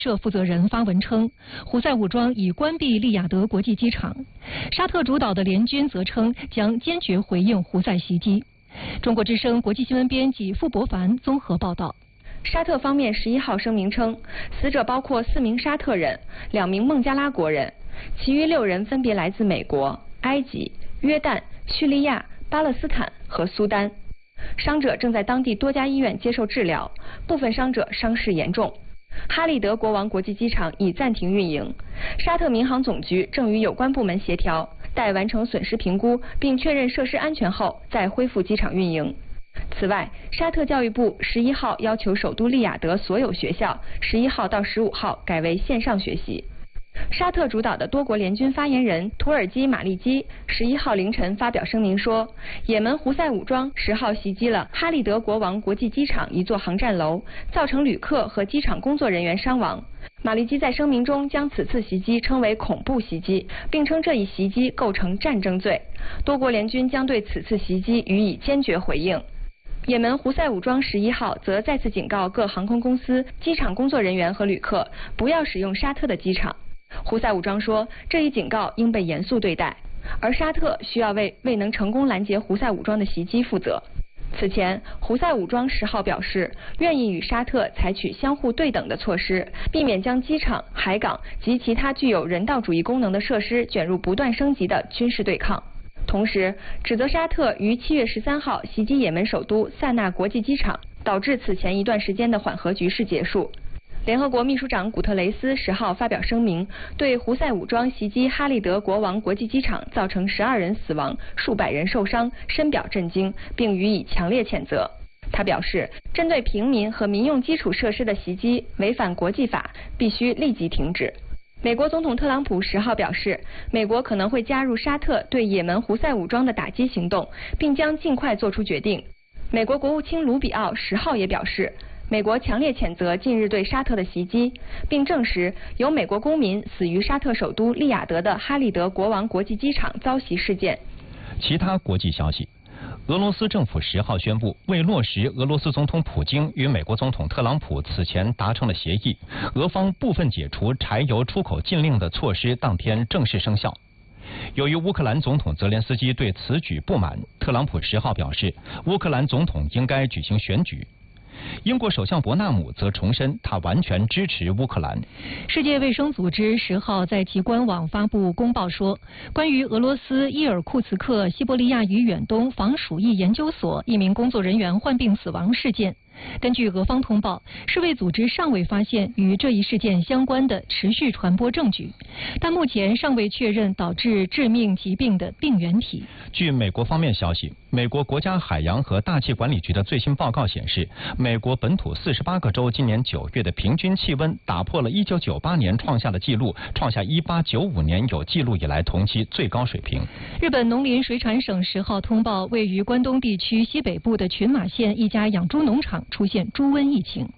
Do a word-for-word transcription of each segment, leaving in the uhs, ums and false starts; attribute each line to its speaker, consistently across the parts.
Speaker 1: 社负责人发文称，胡塞武装已关闭利雅得国际机场。沙特主导的联军则称将坚决回应胡塞袭击。中国之声国际新闻编辑傅博凡综合报道。
Speaker 2: 沙特方面十一号声明称，死者包括四名沙特人、两名孟加拉国人，其余六人分别来自美国、埃及、约旦、叙利亚、巴勒斯坦和苏丹。伤者正在当地多家医院接受治疗，部分伤者伤势严重。哈利德国王国际机场已暂停运营，沙特民航总局正与有关部门协调，待完成损失评估并确认设施安全后，再恢复机场运营。此外，沙特教育部十一号要求首都利雅得所有学校十一号到十五号改为线上学习。沙特主导的多国联军发言人土耳其马利基十一号凌晨发表声明说，也门胡塞武装十号袭击了哈利德国王国际机场一座航站楼，造成旅客和机场工作人员伤亡。马利基在声明中将此次袭击称为恐怖袭击，并称这一袭击构成战争罪。多国联军将对此次袭击予以坚决回应。也门胡塞武装十一号则再次警告各航空公司、机场工作人员和旅客不要使用沙特的机场。胡塞武装说，这一警告应被严肃对待，而沙特需要为未能成功拦截胡塞武装的袭击负责。此前，胡塞武装十号表示，愿意与沙特采取相互对等的措施，避免将机场、海港及其他具有人道主义功能的设施卷入不断升级的军事对抗。同时，指责沙特于七月十三号袭击也门首都萨那国际机场，导致此前一段时间的缓和局势结束。联合国秘书长古特雷斯十号发表声明，对胡塞武装袭击哈利德国王国际机场造成十二人死亡、数百人受伤，深表震惊，并予以强烈谴责。他表示，针对平民和民用基础设施的袭击违反国际法，必须立即停止。美国总统特朗普十号表示，美国可能会加入沙特对也门胡塞武装的打击行动，并将尽快做出决定。美国国务卿卢比奥十号也表示，美国强烈谴责近日对沙特的袭击，并证实有美国公民死于沙特首都利雅得的哈利德国王国际机场遭袭事件。
Speaker 3: 其他国际消息，俄罗斯政府十号宣布，为落实俄罗斯总统普京与美国总统特朗普此前达成的协议，俄方部分解除柴油出口禁令的措施当天正式生效。由于乌克兰总统泽连斯基对此举不满，特朗普十号表示，乌克兰总统应该举行选举。英国首相伯纳姆则重申，他完全支持乌克兰。
Speaker 1: 世界卫生组织十号在其官网发布公报说，关于俄罗斯伊尔库茨克西伯利亚与远东防鼠疫研究所一名工作人员患病死亡事件，根据俄方通报，世卫组织尚未发现与这一事件相关的持续传播证据，但目前尚未确认导致致命疾病的病原体。
Speaker 3: 据美国方面消息，美国国家海洋和大气管理局的最新报告显示，美国本土四十八个州今年九月的平均气温打破了一九九八年创下的纪录，创下一八九五年有记录以来同期最高水平。
Speaker 1: 日本农林水产省十号通报，位于关东地区西北部的群马县一家养猪农场出现猪瘟疫情。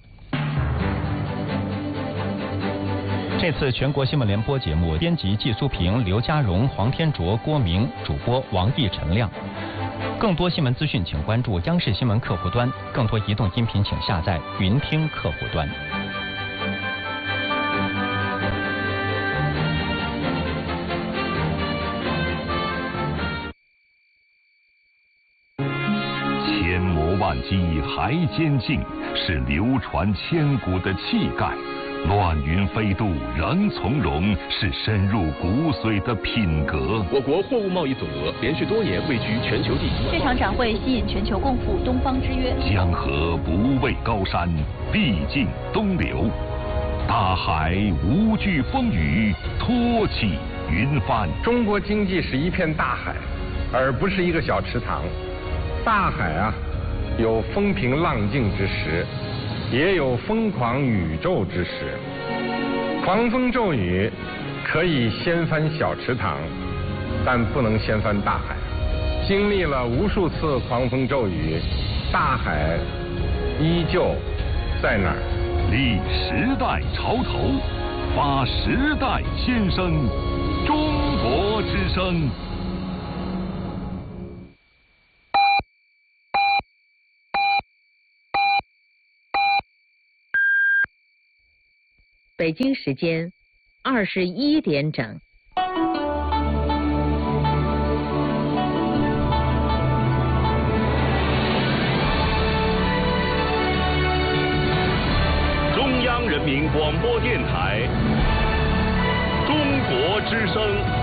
Speaker 3: 这次全国新闻联播节目，编辑季苏平、刘家荣、黄天卓、郭明，主播王毅、陈亮。更多新闻资讯，请关注央视新闻客户端；更多移动音频，请下载云听客户端。
Speaker 4: 千磨万击还坚劲，是流传千古的气概。乱云飞渡仍从容，是深入骨髓的品格。
Speaker 5: 我国货物贸易总额连续多年位居全球第一。
Speaker 6: 这场展会吸引全球共赴东方之约。
Speaker 4: 江河不畏高山，必尽东流。大海无惧风雨，托起云帆。
Speaker 7: 中国经济是一片大海，而不是一个小池塘。大海啊，有风平浪静之时，也有疯狂宇宙之时。狂风骤雨可以掀翻小池塘，但不能掀翻大海。经历了无数次狂风骤雨，大海依旧在那儿。
Speaker 4: 立时代潮头，发时代先声，中国之声。
Speaker 2: 北
Speaker 8: 北京时间二十一点整。
Speaker 4: 中央人民广播电台，中国之声。